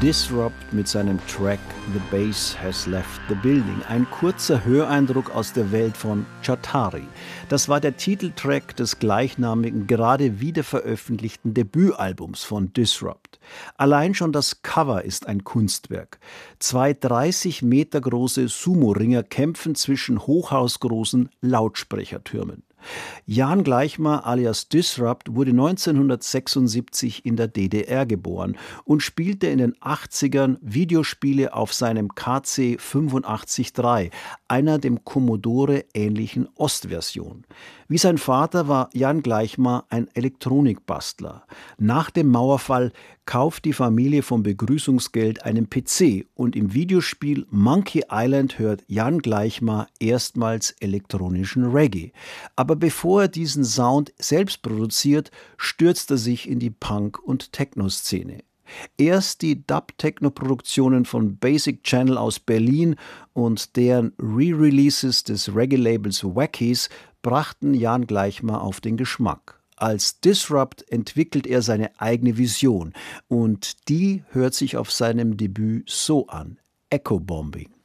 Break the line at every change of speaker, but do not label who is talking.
Disrupt mit seinem Track The Bass Has Left the Building. Ein kurzer Höreindruck aus der Welt von Chattari. Das war der Titeltrack des gleichnamigen, gerade wiederveröffentlichten Debütalbums von Disrupt. Allein schon das Cover ist ein Kunstwerk. Zwei 30 Meter große Sumo-Ringer kämpfen zwischen hochhausgroßen Lautsprechertürmen. Jan Gleichmar alias Disrupt wurde 1976 in der DDR geboren und spielte in den 80ern Videospiele auf seinem KC 85-3, einer dem Commodore ähnlichen Ostversion. Wie sein Vater war Jan Gleichmar ein Elektronikbastler. Nach dem Mauerfall kauft die Familie vom Begrüßungsgeld einen PC und im Videospiel Monkey Island hört Jan Gleichmar erstmals elektronischen Reggae. Aber bevor er diesen Sound selbst produziert, stürzt er sich in die Punk- und Techno-Szene. Erst die Dub-Techno-Produktionen von Basic Channel aus Berlin und deren Re-Releases des Reggae-Labels Wackies brachten Jan Gleichmar auf den Geschmack. Als Disrupt entwickelt er seine eigene Vision und die hört sich auf seinem Debüt so an: Echo Bombing.